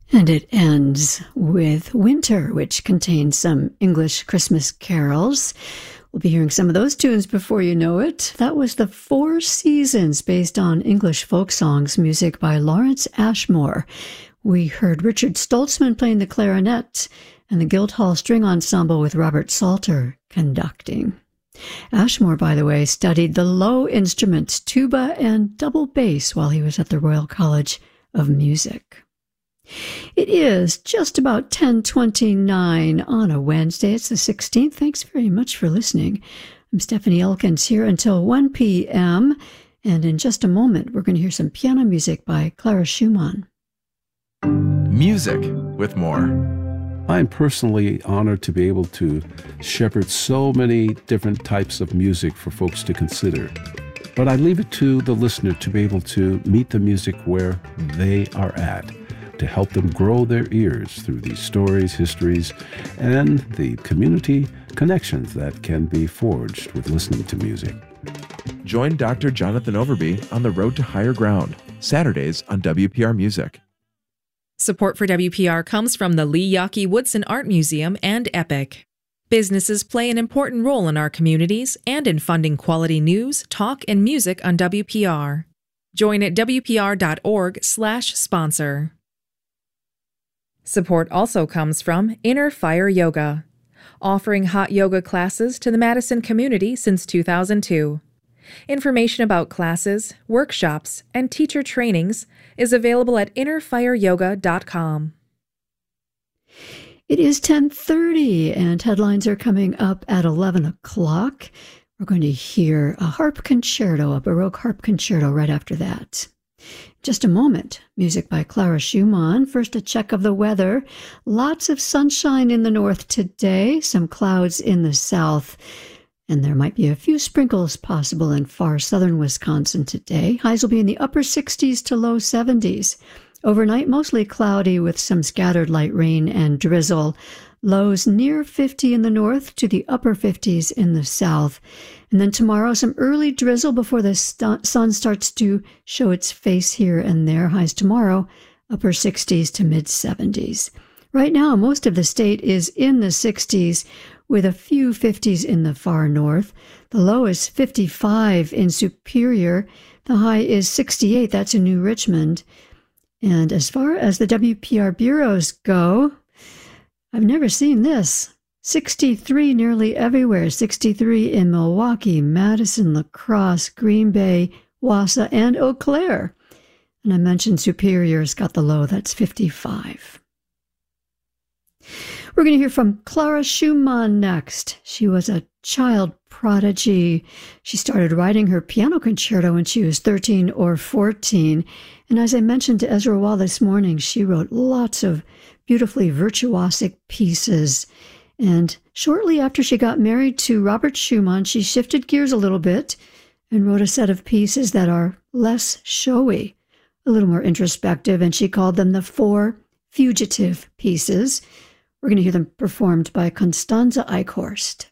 And it ends with Winter, which contains some English Christmas carols. We'll be hearing some of those tunes before you know it. That was The Four Seasons, based on English folk songs, music by Lawrence Ashmore. We heard Richard Stoltzman playing the clarinet and the Guildhall String Ensemble with Robert Salter conducting. Ashmore, by the way, studied the low instruments, tuba and double bass, while he was at the Royal College of Music. It is just about 10:29 on a Wednesday. It's the 16th. Thanks very much for listening. I'm Stephanie Elkins here until 1 p.m. And in just a moment, we're going to hear some piano music by Clara Schumann. Music with more. I'm personally honored to be able to shepherd so many different types of music for folks to consider. But I leave it to the listener to be able to meet the music where they are at, to help them grow their ears through these stories, histories, and the community connections that can be forged with listening to music. Join Dr. Jonathan Overby on the Road to Higher Ground, Saturdays on WPR Music. Support for WPR comes from the Lee Yawkey Woodson Art Museum and EPIC. Businesses play an important role in our communities and in funding quality news, talk, and music on WPR. Join at wpr.org/sponsor. Support also comes from Inner Fire Yoga, offering hot yoga classes to the Madison community since 2002. Information about classes, workshops, and teacher trainings is available at innerfireyoga.com. It is 10:30, and headlines are coming up at 11 o'clock. We're going to hear a harp concerto, a Baroque harp concerto, right after that. Just a moment, music by Clara Schumann. First, a check of the weather. Lots of sunshine in the north today, some clouds in the south, and there might be a few sprinkles possible in far southern Wisconsin today. Highs will be in the upper 60s to low 70s. Overnight, mostly cloudy with some scattered light rain and drizzle. Lows near 50 in the north to the upper 50s in the south. And then tomorrow, some early drizzle before the sun starts to show its face here and there. Highs tomorrow, upper 60s to mid 70s. Right now, most of the state is in the 60s with a few 50s in the far north. The low is 55 in Superior. The high is 68. That's in New Richmond. And as far as the WPR bureaus go, I've never seen this. 63 nearly everywhere. 63 in Milwaukee, Madison, La Crosse, Green Bay, Wausau, and Eau Claire. And I mentioned Superior's got the low. That's 55. We're going to hear from Clara Schumann next. She was a child prodigy. She started writing her piano concerto when she was 13 or 14. And as I mentioned to Ezra Wall this morning, she wrote lots of beautifully virtuosic pieces. And shortly after she got married to Robert Schumann, she shifted gears a little bit and wrote a set of pieces that are less showy, a little more introspective, and she called them the Four Fugitive Pieces. We're going to hear them performed by Constanze Eichhorst.